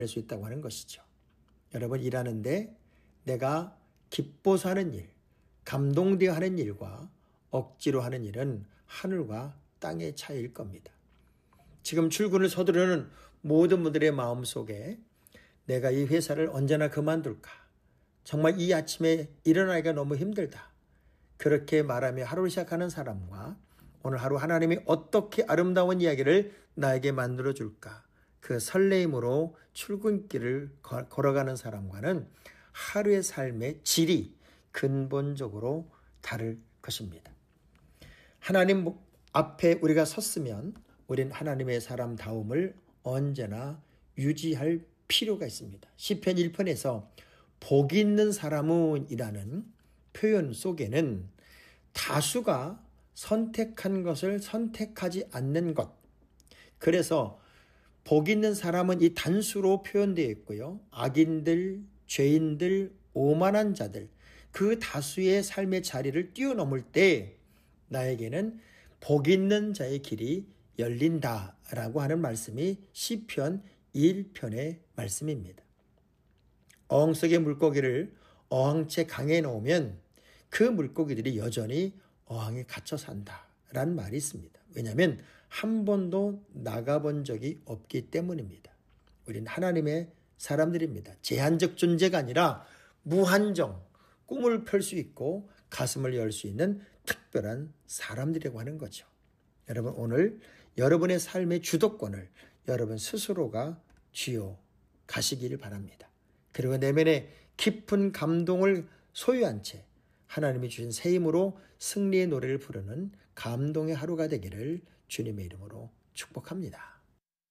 수 있다고 하는 것이죠. 여러분, 일하는데 내가 기뻐서 하는 일, 감동되어 하는 일과 억지로 하는 일은 하늘과 땅의 차이일 겁니다. 지금 출근을 서두르는 모든 분들의 마음속에 내가 이 회사를 언제나 그만둘까? 정말 이 아침에 일어나기가 너무 힘들다. 그렇게 말하며 하루를 시작하는 사람과 오늘 하루 하나님이 어떻게 아름다운 이야기를 나에게 만들어줄까? 그 설레임으로 출근길을 걸어가는 사람과는 하루의 삶의 질이 근본적으로 다를 것입니다. 하나님 앞에 우리가 섰으면 우린 하나님의 사람다움을 언제나 유지할 필요가 있습니다. 시편 1편에서 복 있는 사람은 이라는 표현 속에는 다수가 선택한 것을 선택하지 않는 것. 그래서 복 있는 사람은 이 단수로 표현되어 있고요. 악인들, 죄인들, 오만한 자들, 그 다수의 삶의 자리를 뛰어넘을 때 나에게는 복 있는 자의 길이 열린다라고 하는 말씀이 시편 1편의 말씀입니다. 어항 속의 물고기를 어항채 강에 넣으면 그 물고기들이 여전히 어항에 갇혀 산다라는 말이 있습니다. 왜냐하면 한 번도 나가본 적이 없기 때문입니다. 우린 하나님의 사람들입니다. 제한적 존재가 아니라 무한정 꿈을 펼 수 있고 가슴을 열 수 있는 특별한 사람들이라고 하는 거죠. 여러분, 오늘 여러분의 삶의 주도권을 여러분 스스로가 쥐어 가시기를 바랍니다. 그리고 내면의 깊은 감동을 소유한 채 하나님이 주신 새 힘으로 승리의 노래를 부르는 감동의 하루가 되기를 주님의 이름으로 축복합니다.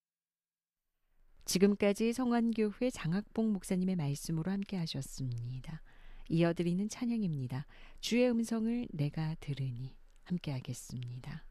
지금까지 성안교회 장학봉 목사님의 말씀으로 함께 하셨습니다. 이어드리는 찬양입니다. 주의 음성을 내가 들으니 함께 하겠습니다.